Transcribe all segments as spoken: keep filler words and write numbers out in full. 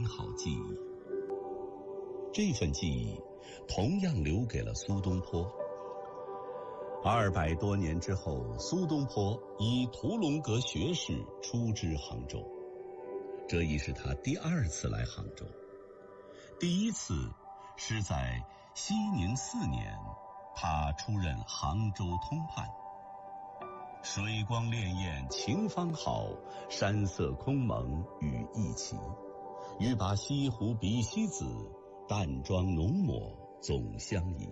好记忆。这份记忆同样留给了苏东坡。二百多年之后，苏东坡以屠龙阁学士出知杭州，这已是他第二次来杭州。第一次是在熙宁四年，他出任杭州通判。水光潋滟晴方好，山色空蒙雨亦奇。欲把西湖比西子，淡妆浓抹总相宜。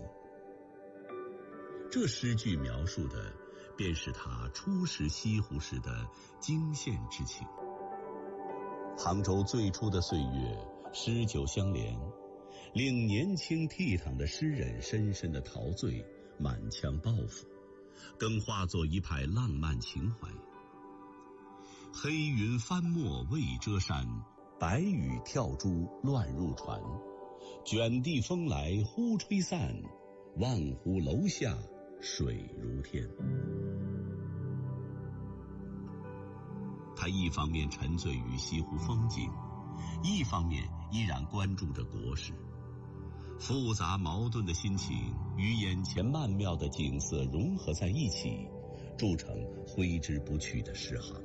这诗句描述的便是他初识西湖时的惊羡之情。杭州最初的岁月，诗酒相连，令年轻倜傥的诗人深深的陶醉，满腔抱负，更化作一派浪漫情怀。黑云翻墨未遮山，白雨跳珠乱入船。卷地风来忽吹散，万湖楼下水如天。他一方面沉醉于西湖风景，一方面依然关注着国事。复杂矛盾的心情与眼前曼妙的景色融合在一起，铸成挥之不去的诗行。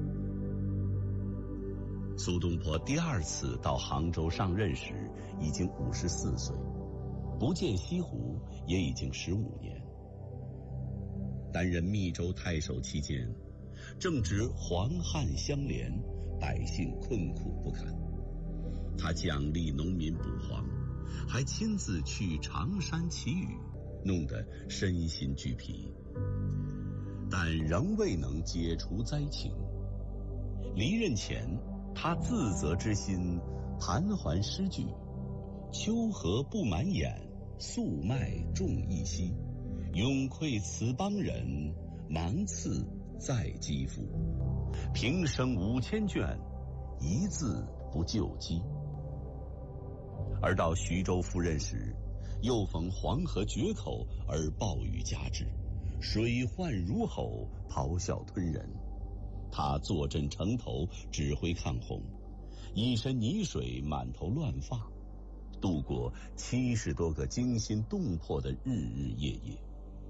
苏东坡第二次到杭州上任时已经五十四岁，不见西湖也已经十五年。担任密州太守期间，正值黄旱相连，百姓困苦不堪。他奖励农民捕荒，还亲自去常山祈雨，弄得身心俱疲，但仍未能解除灾情。离任前，他自责之心盘桓诗句：秋荷不满眼，粟麦重一息。永愧此邦人，芒刺在肌肤。平生五千卷，一字不救饥。而到徐州赴任时，又逢黄河决口而暴雨加之，水患如吼，咆哮吞人。他坐镇城头，指挥抗洪，一身泥水，满头乱发，度过七十多个惊心动魄的日日夜夜。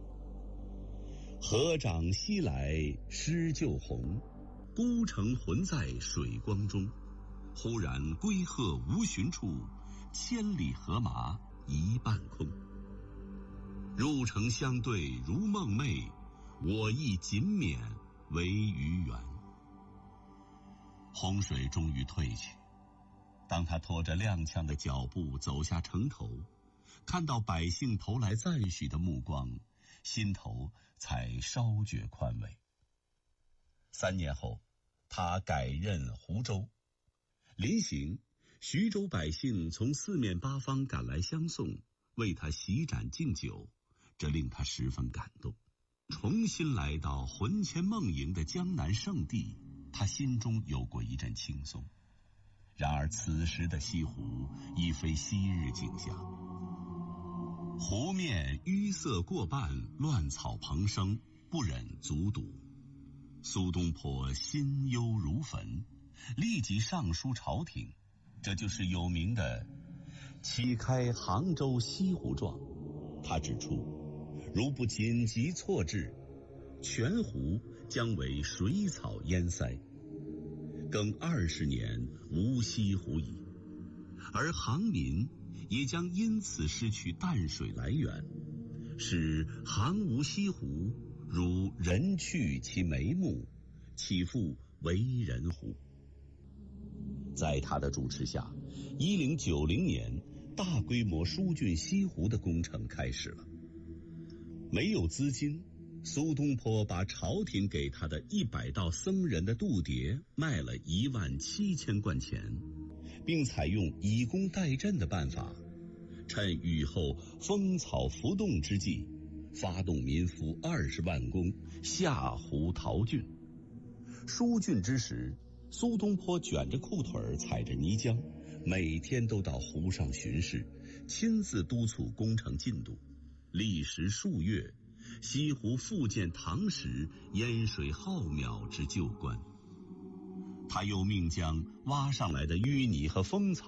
河涨西来诗就红，孤城浑在水光中。忽然归鹤无寻处，千里荷马一半空。入城相对如梦寐，我亦仅免为鱼圆。洪水终于退去，当他拖着踉跄的脚步走下城头，看到百姓投来赞许的目光，心头才稍觉宽慰。三年后，他改任湖州。临行，徐州百姓从四面八方赶来相送，为他席盏敬酒，这令他十分感动。重新来到魂牵梦萦的江南圣地，他心中有过一阵轻松。然而此时的西湖已非昔日景象，湖面淤塞过半，乱草蓬生，不忍卒睹。苏东坡心忧如焚，立即上书朝廷，这就是有名的启开杭州西湖状。他指出，如不紧急措置，全湖将为水草淹塞，更二十年无西湖矣，而杭民也将因此失去淡水来源，使杭无西湖，如人去其眉目，岂复为人乎？在他的主持下，一零九零年大规模疏浚西湖的工程开始了。没有资金，苏东坡把朝廷给他的一百道僧人的度牒卖了一万七千贯钱，并采用以工代赈的办法，趁雨后风草浮动之际，发动民夫二十万工下湖淘浚。疏浚之时，苏东坡卷着裤腿踩着泥浆，每天都到湖上巡视，亲自督促工程进度。历时数月，西湖复见唐时淹水浩渺之旧观。他又命将挖上来的淤泥和风草